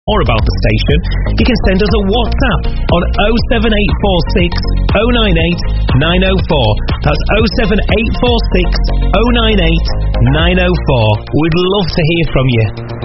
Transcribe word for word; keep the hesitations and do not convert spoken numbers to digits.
or about the station, you can send us a WhatsApp on oh seven eight four six oh nine eight nine oh four. That's oh seven eight four six oh nine eight nine oh four. We'd love to hear from you.